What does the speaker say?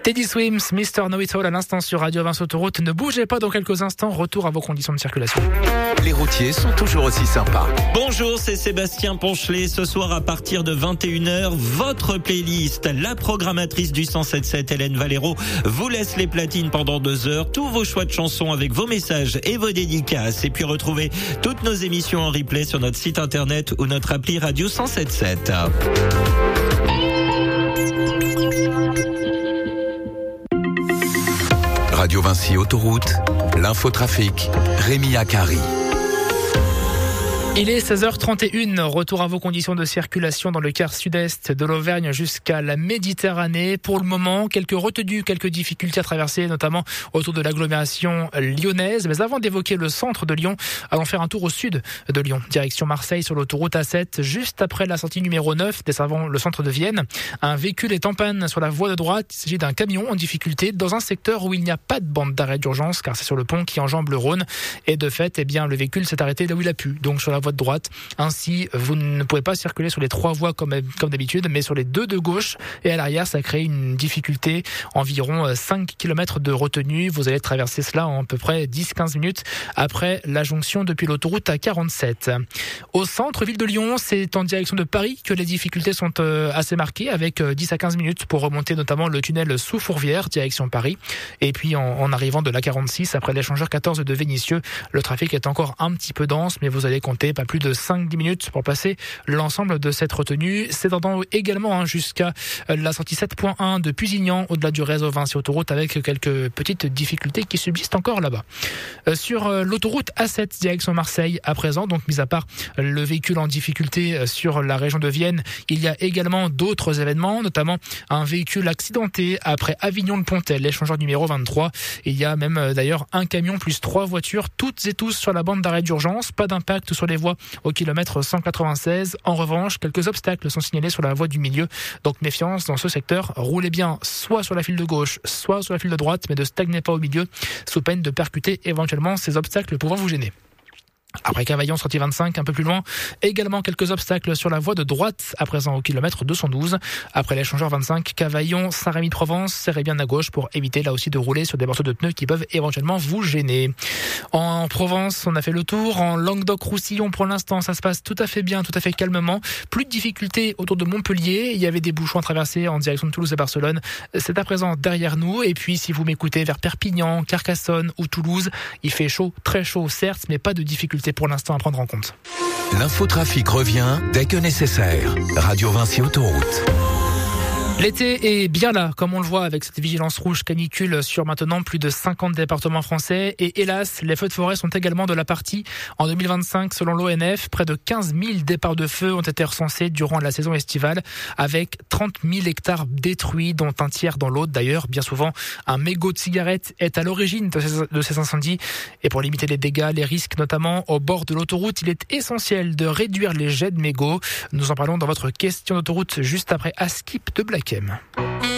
Teddy Swims, Mr. Know It All à l'instant sur Radio Vinci Autoroute. Ne bougez pas dans quelques instants, retour à vos conditions de circulation. Les routiers sont toujours aussi sympas. Bonjour, c'est Sébastien Ponchelet. Ce soir à partir de 21h, votre playlist, la programmatrice du 107.7, Hélène Valero, vous laisse les platines pendant 2 heures. Tous vos choix de chansons avec vos messages et vos dédicaces. Et puis retrouvez toutes nos émissions en replay sur notre site internet ou notre appli Radio 107.7. Radio Vinci Autoroute, l'infotrafic, Rémi Akari. Il est 16h31, retour à vos conditions de circulation dans le quart sud-est de l'Auvergne jusqu'à la Méditerranée. Pour le moment, quelques retenues, quelques difficultés à traverser, notamment autour de l'agglomération lyonnaise. Mais avant d'évoquer le centre de Lyon, allons faire un tour au sud de Lyon, direction Marseille sur l'autoroute A7, juste après la sortie numéro 9, desservant le centre de Vienne. Un véhicule est en panne sur la voie de droite. Il s'agit d'un camion en difficulté dans un secteur où il n'y a pas de bande d'arrêt d'urgence, car c'est sur le pont qui enjambe le Rhône. Et de fait, le véhicule s'est arrêté là où il a pu, donc sur la voie de droite. Ainsi, vous ne pouvez pas circuler sur les 3 voies comme d'habitude, mais sur les 2 de gauche et à l'arrière, ça crée une difficulté, environ 5 km de retenue. Vous allez traverser cela en à peu près 10-15 minutes après la jonction depuis l'autoroute A47. Au centre-ville de Lyon, c'est en direction de Paris que les difficultés sont assez marquées, avec 10 à 15 minutes pour remonter notamment le tunnel sous Fourvière, direction Paris. Et puis en arrivant de l'A46, après l'échangeur 14 de Vénissieux, le trafic est encore un petit peu dense, mais vous allez compter pas plus de 5-10 minutes pour passer l'ensemble de cette retenue. S'étendant également jusqu'à la sortie 7.1 de Pusignan, au-delà du réseau Vinci Autoroute, avec quelques petites difficultés qui subsistent encore là-bas. Sur l'autoroute A7 direction Marseille, à présent, donc mis à part le véhicule en difficulté sur la région de Vienne, il y a également d'autres événements, notamment un véhicule accidenté après Avignon-le-Pontel, l'échangeur numéro 23. Il y a même d'ailleurs un camion plus 3 voitures, toutes et tous sur la bande d'arrêt d'urgence. Pas d'impact sur les voies au kilomètre 196. En revanche, quelques obstacles sont signalés sur la voie du milieu. Donc méfiance dans ce secteur. Roulez bien soit sur la file de gauche, soit sur la file de droite, mais ne stagnez pas au milieu, sous peine de percuter éventuellement ces obstacles pouvant vous gêner. Après Cavaillon, sortie 25, un peu plus loin, également quelques obstacles sur la voie de droite, à présent au kilomètre 212. Après l'échangeur 25, Cavaillon, Saint-Rémy-de-Provence, serrez bien à gauche pour éviter là aussi de rouler sur des morceaux de pneus qui peuvent éventuellement vous gêner. En Provence, on a fait le tour. En Languedoc-Roussillon, pour l'instant, ça se passe tout à fait bien, tout à fait calmement. Plus de difficultés autour de Montpellier. Il y avait des bouchons à traverser en direction de Toulouse et Barcelone. C'est à présent derrière nous. Et puis, si vous m'écoutez vers Perpignan, Carcassonne ou Toulouse, il fait chaud, très chaud, certes, mais pas de difficultés pour l'instant à prendre en compte. L'infotrafic revient dès que nécessaire. Radio Vinci Autoroute. L'été est bien là, comme on le voit avec cette vigilance rouge canicule sur maintenant plus de 50 départements français. Et hélas, les feux de forêt sont également de la partie. En 2025, selon l'ONF, près de 15 000 départs de feu ont été recensés durant la saison estivale, avec 30 000 hectares détruits, dont un tiers dans l'Aude. D'ailleurs, bien souvent, un mégot de cigarette est à l'origine de ces incendies. Et pour limiter les dégâts, les risques, notamment au bord de l'autoroute, il est essentiel de réduire les jets de mégots. Nous en parlons dans votre question d'autoroute juste après Askip de Black M.